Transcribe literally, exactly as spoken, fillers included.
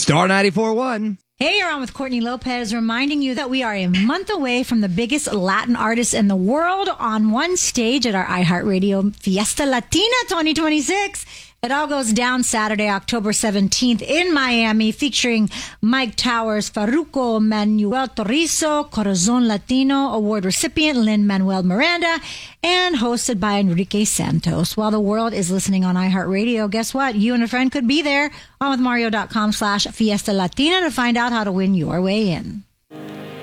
Star ninety-four point one. Hey, you're on with Courtney Lopez, reminding you that we are a month away from the biggest Latin artists in the world on one stage at our iHeartRadio Fiesta Latina twenty twenty-six. It all goes down Saturday, October seventeenth in Miami, featuring Mike Towers, Farruko, Manuel Torrizo, Corazon Latino award recipient Lin-Manuel Miranda, and hosted by Enrique Santos. While the world is listening on iHeartRadio, guess what? You and a friend could be there. On with Mario dot com slash Fiesta Latina to find out how to win your way in.